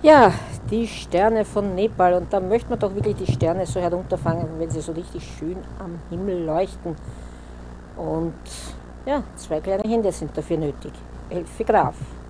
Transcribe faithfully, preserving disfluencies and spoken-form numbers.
Ja, die Sterne von Nepal. Und da möchte man doch wirklich die Sterne so herunterfangen, wenn sie so richtig schön am Himmel leuchten. Und ja, zwei kleine Hände sind dafür nötig. Elfi Graf.